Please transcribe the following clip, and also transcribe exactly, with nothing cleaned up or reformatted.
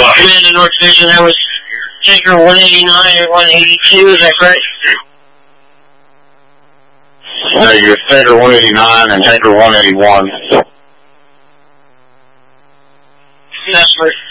Commander North Division, that was Tanker one eighty-nine or one eighty-two, is that correct? No, you're Tanker one eighty-nine and Tanker one eighty-one. That's right.